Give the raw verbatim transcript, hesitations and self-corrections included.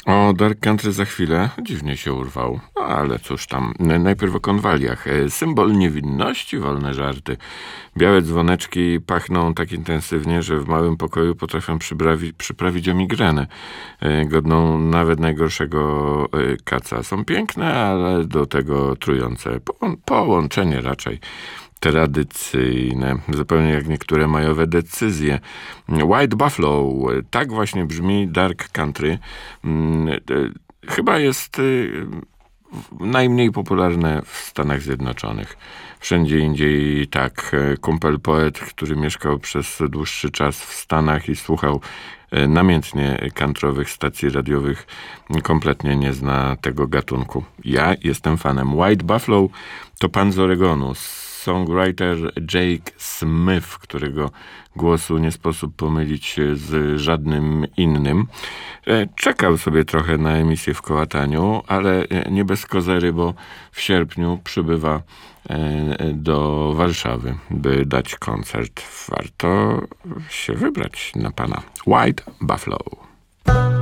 O Dark Country za chwilę. Dziwnie się urwał. No ale cóż tam. Najpierw o konwaliach. E, Symbol niewinności, wolne żarty. Białe dzwoneczki pachną tak intensywnie, że w małym pokoju potrafią przyprawi, przyprawić o migrenę. E, Godną nawet najgorszego e, kaca. Są piękne, ale do tego trujące. Po, połączenie raczej tradycyjne, zupełnie jak niektóre majowe decyzje. White Buffalo, tak właśnie brzmi Dark Country. Chyba jest najmniej popularne w Stanach Zjednoczonych. Wszędzie indziej tak. Kumpel poet, który mieszkał przez dłuższy czas w Stanach i słuchał namiętnie countrywych stacji radiowych, kompletnie nie zna tego gatunku. Ja jestem fanem. White Buffalo to pan z Oregonu, songwriter Jake Smith, którego głosu nie sposób pomylić z żadnym innym. Czekał sobie trochę na emisję w Kołataniu, ale nie bez kozery, bo w sierpniu przybywa do Warszawy, by dać koncert. Warto się wybrać na pana White Buffalo.